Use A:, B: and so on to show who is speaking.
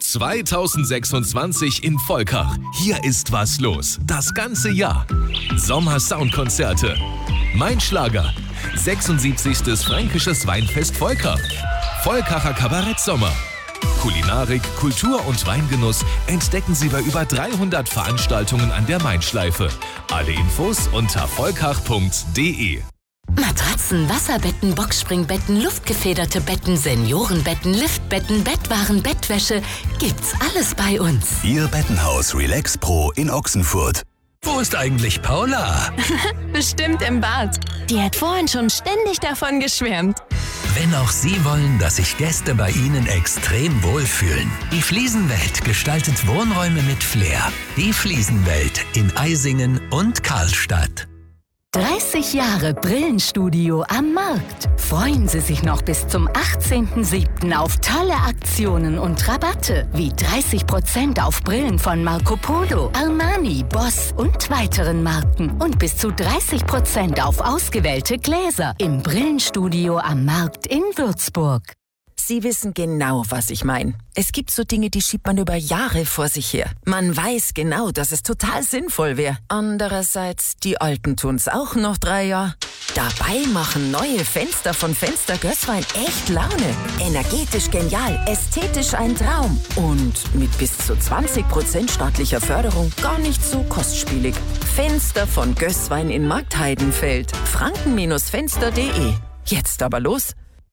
A: 2026 in Volkach. Hier ist was los. Das ganze Jahr. Sommer-Soundkonzerte. Mein Schlager. 76. Fränkisches Weinfest Volkach. Volkacher Kabarett-Sommer. Kulinarik, Kultur und Weingenuss entdecken Sie bei über 300 Veranstaltungen an der Main-Schleife. Alle Infos unter volkach.de.
B: Matratzen, Wasserbetten, Boxspringbetten, luftgefederte Betten, Seniorenbetten, Liftbetten, Bettwaren, Bettwäsche. Gibt's alles bei uns.
C: Ihr Bettenhaus Relax Pro in Ochsenfurt.
D: Wo ist eigentlich Paula?
E: Bestimmt im Bad. Die hat vorhin schon ständig davon geschwärmt.
D: Wenn auch Sie wollen, dass sich Gäste bei Ihnen extrem wohlfühlen. Die Fliesenwelt gestaltet Wohnräume mit Flair. Die Fliesenwelt in Eisingen und Karlstadt.
B: 30 Jahre Brillenstudio am Markt. Freuen Sie sich noch bis zum 18.07. auf tolle Aktionen und Rabatte, wie 30% auf Brillen von Marco Polo, Armani, Boss und weiteren Marken und bis zu 30% auf ausgewählte Gläser im Brillenstudio am Markt in Würzburg.
F: Sie wissen genau, was ich meine. Es gibt so Dinge, die schiebt man über Jahre vor sich her. Man weiß genau, dass es total sinnvoll wäre. Andererseits, die Alten tun's auch noch 3 Jahre. Dabei machen neue Fenster von Fenster Gößwein echt Laune. Energetisch genial, ästhetisch ein Traum. Und mit bis zu 20% staatlicher Förderung gar nicht so kostspielig. Fenster von Gößwein in Marktheidenfeld. franken-fenster.de. Jetzt aber los.